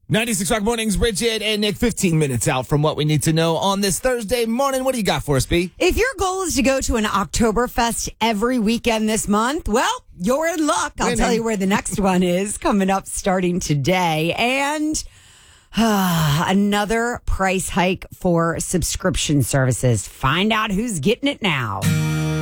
96 Rock Mornings, Bridget and Nick, 15 minutes out from what we need to know on this Thursday morning. What do you got for us, B? If your goal is to go to an Oktoberfest every weekend this month, well, you're in luck. I'll tell you where the next one is coming up starting today. And another price hike for subscription services. Find out who's getting it now.